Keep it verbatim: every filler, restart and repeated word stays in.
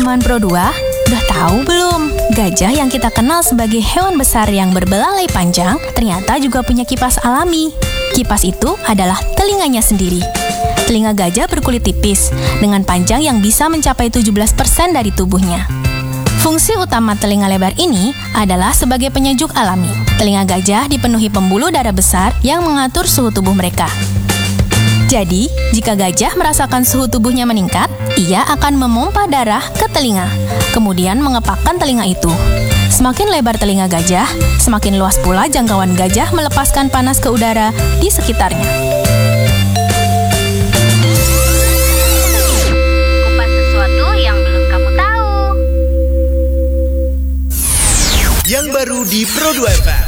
teman Pro dua, udah tahu belum? Gajah yang kita kenal sebagai hewan besar yang berbelalai panjang ternyata juga punya kipas alami. Kipas itu adalah telinganya sendiri. Telinga gajah berkulit tipis dengan panjang yang bisa mencapai tujuh belas persen dari tubuhnya. Fungsi utama telinga lebar ini adalah sebagai penyejuk alami. Telinga gajah dipenuhi pembuluh darah besar yang mengatur suhu tubuh mereka. Jadi, jika gajah merasakan suhu tubuhnya meningkat, ia akan memompa darah ke telinga, kemudian mengepakkan telinga itu. Semakin lebar telinga gajah, semakin luas pula jangkauan gajah melepaskan panas ke udara di sekitarnya. Kupas sesuatu yang belum kamu tahu. Yang baru di Pro dua F M.